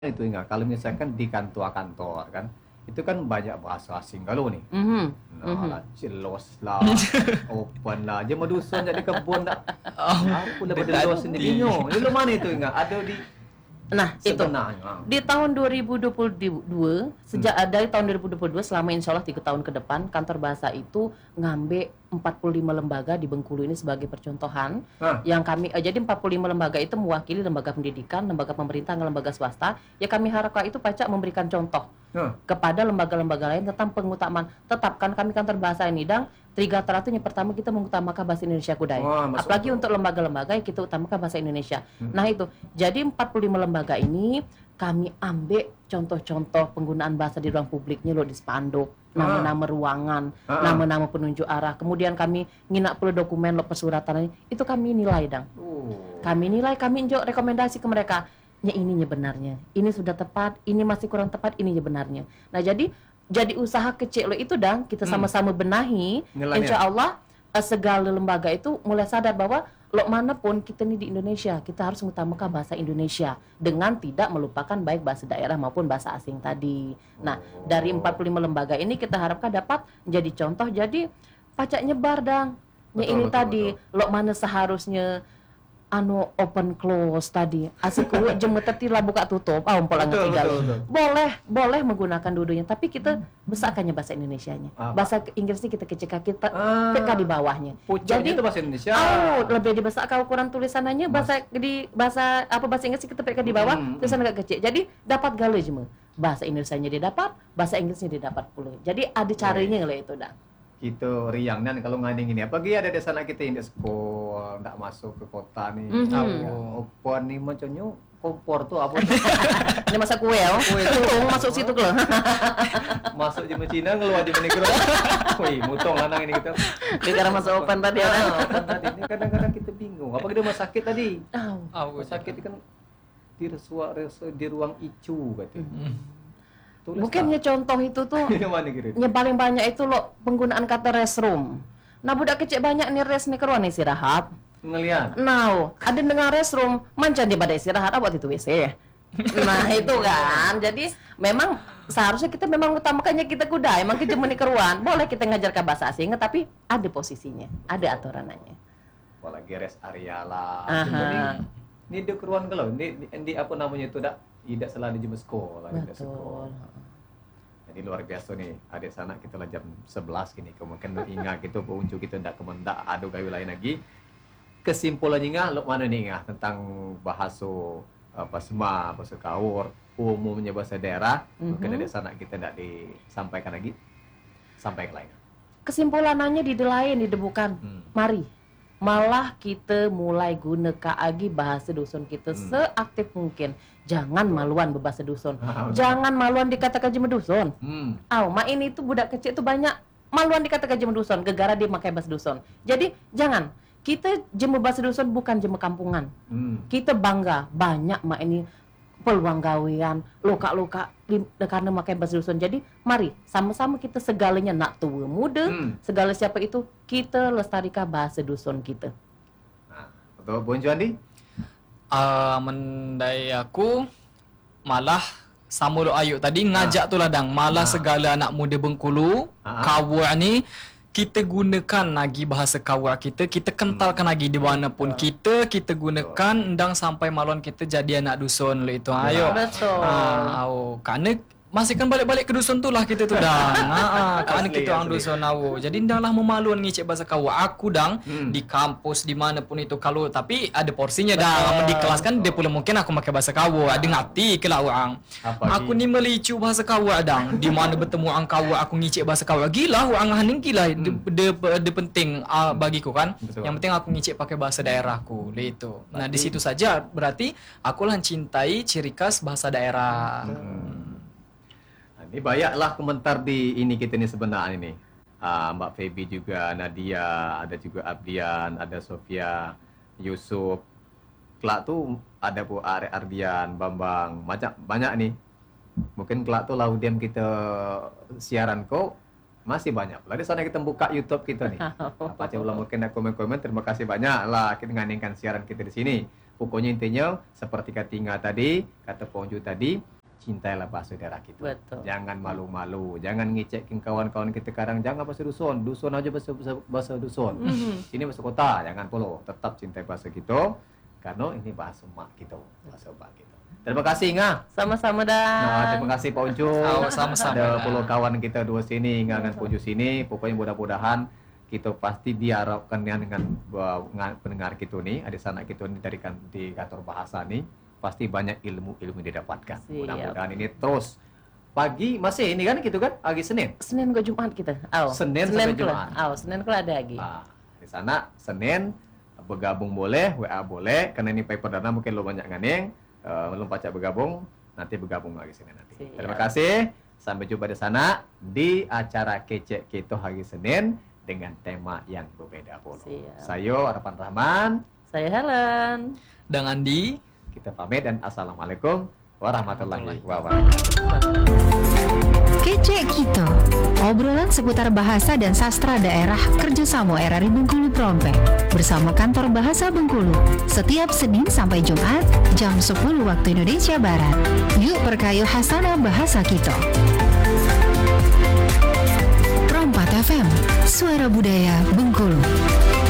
itu enggak, kalau misalkan di kantor-kantor kan, itu kan banyak bahasa asing kalau nih. Mhm. Nah, Mhm. lah, celos lah, open lah, je medusun jadi kebun dak. Oh, Aku udah dia berdoa tadi. sendiri bingung. Itu mana itu enggak? Ada di Nah, itu. sebenarnya. Di tahun 2022, sejak dari tahun 2022 selama insya Allah 3 tahun ke depan, kantor bahasa itu ngambil 45 lembaga di Bengkulu ini sebagai percontohan. Hah? Yang kami jadi 45 lembaga itu mewakili lembaga pendidikan, lembaga pemerintah, dan lembaga swasta. Ya kami harapkan itu pacak memberikan contoh Hah? kepada lembaga-lembaga lain tentang pengutamaan. Tetapkan kami kantor bahasa ini dan tiga teraturnya pertama kita mengutamakan bahasa Indonesia Kudai. Wah, masuk Apalagi akal. untuk lembaga-lembaga yang kita utamakan bahasa Indonesia. Nah itu, jadi 45 lembaga ini kami ambil contoh-contoh penggunaan bahasa di ruang publiknya loh di spanduk, nama-nama ruangan, nama-nama penunjuk arah. Kemudian kami nginak pula dokumen lo persuratan itu kami nilai dang. Kami nilai, kami injok rekomendasi ke mereka. Ya ininya benarnya, ini sudah tepat, ini masih kurang tepat, ininya benarnya. Nah jadi usaha kecil lo itu dang kita sama-sama benahi. Nilainya. Insya Allah segala lembaga itu mulai sadar bahwa lo manapun kita nih di Indonesia kita harus mengutamakan bahasa Indonesia dengan tidak melupakan baik bahasa daerah maupun bahasa asing tadi. Nah dari 45 lembaga ini kita harapkan dapat menjadi contoh, jadi pacak nyebar dang. Ya Betul, ini betul, tadi lo mana seharusnya open close tadi asik jemu tertila buka tutup pola Betul, ngerti betul. boleh menggunakan dua-duanya tapi kita besarkannya bahasa Indonesianya. Bahasa Inggrisnya kita kecilkan, kita peka di bawahnya. Pucuknya Jadi itu bahasa Indonesia. lebih dibesarkan ukuran tulisannya bahasa Inggris kita peka di bawah, tulisan agak kecil. Jadi dapat gale jemu. Bahasa Indonesianya dia dapat, bahasa Inggrisnya dia dapat pula. Jadi ada caranya lah itu dah. Gitu riang dan kalau ngading ini apalagi ada di sana kita yang di sekolah nggak masuk ke kota nih. Open nih macamnya kompor tuh apa Ini masa kue ya, tutung masuk situ ke. masuk di Cina ngeluar di negara. Wih, mutong lanang ini kita. Dia karena masuk open tadi ya. Open tadi ini kadang-kadang kita bingung. Apa kita rumah sakit tadi? Aku Rumah sakit kan di ruang ICU katanya. Tulis Bukannya contoh itu tuh Ini mana kira? yang paling banyak itu lo penggunaan kata restroom. Nah budak kecil banyak nih rest nih keruan istirahat. Ngelihat. Now ada dengar restroom, mancan dia pada istirahat apa itu WC. Nah itu kan, jadi memang seharusnya kita memang utamakannya kita kuda, emang kita meni keruan. Boleh kita ngajarkan bahasa asing, tapi ada posisinya, ada aturannya. Apalagi rest area lah. Aha. Ini di keruan kalau di apa namanya itu tidak selalu di sekolah. Betul. Jadi luar biasa nih, adik sana kita lah jam 11 gini, kemungkinan ingat gitu, pengunjung kita tidak kemendak ada gawe lain lagi. Kesimpulannya ingat, lo mana nih ingat tentang bahasa apa sema, bahasa kaur, umumnya bahasa daerah, mungkin adik sana kita tidak disampaikan lagi, sampai ke lain. Kesimpulannya di lain, di bukan. Mari, malah kita mulai gunakan lagi bahasa dusun kita seaktif mungkin. Jangan maluan berbahasa dusun. Jangan maluan dikatakan jema dusun. Mak ini tuh budak kecil tuh banyak maluan dikatakan jema dusun, gegara dia pakai bahasa dusun. Jadi jangan. Kita jema bahasa dusun bukan jema kampungan. Kita bangga banyak mak ini peluang gawean, luka-luka karena pakai bahasa dusun. Jadi mari sama-sama kita segalanya nak tua muda, segala siapa itu kita lestarikan bahasa dusun kita. Nah, betul Bun Juandi? Mendai aku malah sama lo Ayuk tadi ngajak tu ladang malah segala anak muda Bengkulu kawak ni kita gunakan lagi bahasa kawak kita kentalkan lagi di mana pun kita gunakan ndang sampai maluan kita jadi anak dusun lo itu ayo Betul. karena masih kan balik-balik ke dusun tu lah kita tu dang. Kan kita orang dusun awu. Jadi ndang lah memaluan ngicik bahasa kawak. Aku dang di kampus di mana pun itu kalau tapi ada porsinya dang. Di kelas kan dia pula mungkin aku pakai bahasa kawak. Dia ngerti ke lah orang. Aku ni melicu bahasa kawak dang. Di mana bertemu orang kawak aku ngicik bahasa kawak. Gila orang haning gila. Dia penting bagiku kan. Betul. Yang penting aku ngicik pakai bahasa daerahku. Itu. Nah di situ saja berarti aku lah cintai ciri khas bahasa daerah. Ini banyaklah komentar di ini kita nih sebenarnya ini. Mbak Feby juga, Nadia, ada juga Abdian, ada Sofia, Yusuf. Kelak tuh ada Bu Ardian, Bambang, banyak nih. Mungkin kelak tuh laudiam kita siaran kok masih banyak. Lalu sana kita buka YouTube kita nih. Apa coba mungkin ada komen-komen, terima kasih banyak lah kita ngandingkan siaran kita di sini. Pokoknya intinya seperti kata Inga tadi, kata Ponju tadi, cintailah bahasa daerah kita. Betul. Jangan malu-malu, jangan ngecekin kawan-kawan kita kadang, jangan bahasa dusun aja bahasa dusun. Ini bahasa kota, jangan perlu. Tetap cintai bahasa kita, karena ini bahasa mak kita, bahasa bak kita. Terima kasih Inga. Sama-sama Dan. Nah, terima kasih Pak Uncu. Sama-sama. Ada puluh kawan kita dua sini, Inga dengan Ponju sini. Pokoknya mudah-mudahan kita pasti diharapkan dengan pendengar kita nih, ada sanak kita nih di kantor bahasa nih, pasti banyak ilmu-ilmu didapatkan. Siap. Mudah-mudahan ini terus. Pagi masih ini kan gitu kan, hari Senin. Senin ke Jumat kita. Senin sampai kelah. Jumat. Senin kelah ada lagi. Di sana Senin bergabung boleh, WA boleh, karena ini paper perdana mungkin lo banyak nganeng, belum baca bergabung, nanti bergabung lagi Senin nanti. Siap. Terima kasih, sampai jumpa di sana di acara kece kita hari Senin dengan tema yang berbeda pula. Siap. Saya Harapan Rahman, Saya Helen. Dan Andi. kita pamit dan assalamualaikum warahmatullahi wabarakatuh. Kece Kito, obrolan seputar bahasa dan sastra daerah kerjasama RRI Bengkulu Prompe bersama Kantor Bahasa Bengkulu setiap Senin sampai Jumat jam 10 waktu Indonesia Barat. Yuk berkayu hasanah bahasa Kito. Prompat FM, suara budaya Bengkulu.